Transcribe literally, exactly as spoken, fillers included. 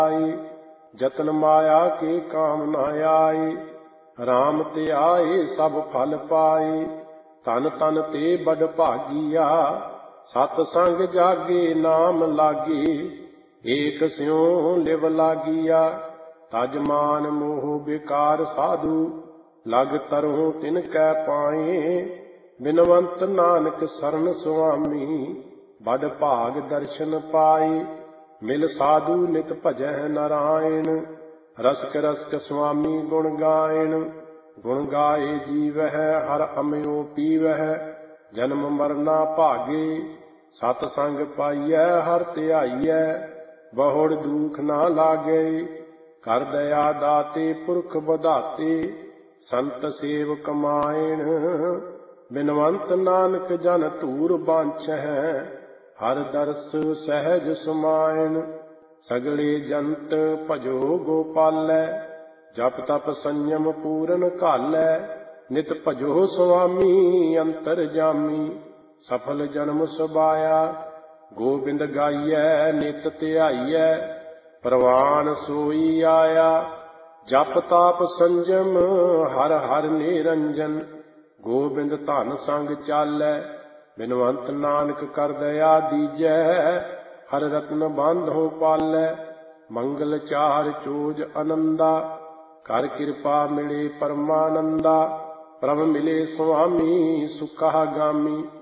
जतन माया के काम न आए। राम ते आए सब फल पाए। तन तन ते बड़ भागिया सत संग जागे नाम लागे। एक स्यों लिव लागिया तज मान मोह बेकार साधु। लग तरहु तिनकै पाए बिनवंत नानक सरन सुआमी। बड़ भाग दर्शन पाए मिल साधु नित भजह नारायण। रसक रसक स्वामी गुण गायन। गुण गाए जीवह हर अमयो पीवह। जन्म मरना भागे सत संग पाइयै हर ध्याइयै। बहुड़ दुख ना लागे कर दया दाते पुरख बधाते। संत सेव कमायण बिनवंत नानक जन धूर बांछह। हर दर्श सहज समायण। सगले जंत भजो गोपालै। जप तप संयम पूरन घालै। नित भजो स्वामी अंतर जामी। सफल जन्म सुभाया गोबिंद गाइयै नित ध्याइयै। प्रवान सोई आया जप ताप संयम हर हर निरंजन। गोबिंद धन संग चालै बिनवंत नानक कर दया दीजै। हर रत्न बांधो पालै मंगल चार चोज आनंदा। कर कृपा मिले परमानंदा। प्रभ मिले स्वामी सुखा गामी।